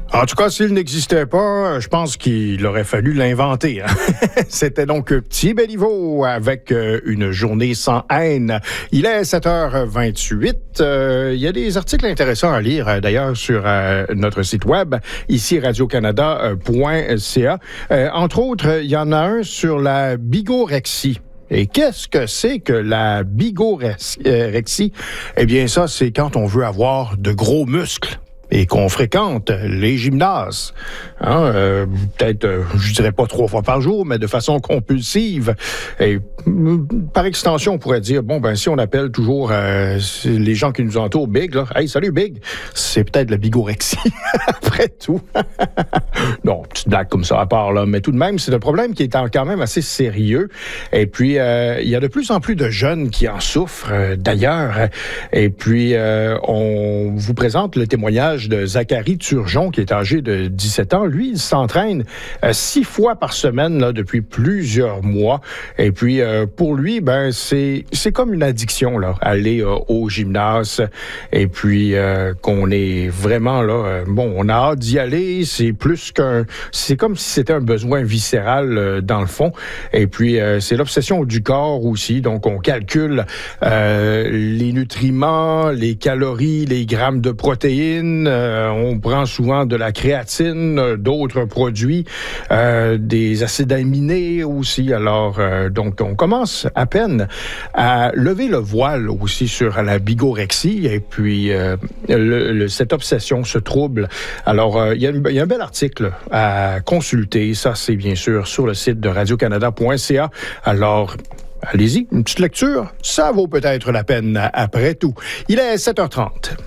En tout cas, s'il n'existait pas, je pense qu'il aurait fallu l'inventer. Hein? C'était donc Petit Béliveau avec une journée sans haine. Il est 7h28. Il y a des articles intéressants à lire, d'ailleurs, sur notre site web, ici radiocanada.ca. Entre autres, il y en a un sur la bigorexie. Et qu'est-ce que c'est que la bigorexie? Eh bien, ça, c'est quand on veut avoir de gros muscles et qu'on fréquente les gymnases. Hein, peut-être, je dirais pas 3 fois par jour, mais de façon compulsive. Et par extension, on pourrait dire, bon, ben si on appelle toujours les gens qui nous entourent Big, là, « Hey, salut Big », c'est peut-être la bigorexie, après tout. Non, petite blague comme ça à part, là. Mais tout de même, c'est un problème qui est quand même assez sérieux. Et puis, il y a de plus en plus de jeunes qui en souffrent, d'ailleurs. Et puis, on vous présente le témoignage de Zachary Turgeon, qui est âgé de 17 ans. Lui, il s'entraîne 6 fois par semaine là, depuis plusieurs mois. Et puis, pour lui, ben c'est comme une addiction, là, aller au gymnase. Et puis, qu'on est vraiment là... bon, on a hâte d'y aller. C'est plus c'est comme si c'était un besoin viscéral, dans le fond. Et puis, c'est l'obsession du corps aussi. Donc, on calcule les nutriments, les calories, les grammes de protéines. On prend souvent de la créatine, d'autres produits, des acides aminés aussi. Alors, donc, on commence à peine à lever le voile aussi sur la bigorexie et puis cette obsession, ce trouble. Alors, il y a un bel article à consulter. Ça, c'est bien sûr sur le site de radiocanada.ca. Alors, allez-y, une petite lecture, ça vaut peut-être la peine après tout. Il est 7h30.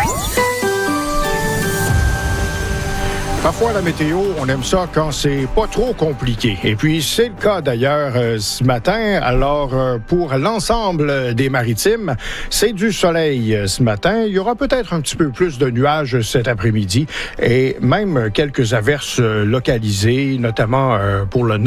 Parfois, la météo, on aime ça quand c'est pas trop compliqué. Et puis, c'est le cas d'ailleurs ce matin. Alors, pour l'ensemble des maritimes, c'est du soleil ce matin. Il y aura peut-être un petit peu plus de nuages cet après-midi et même quelques averses localisées, notamment pour le nord.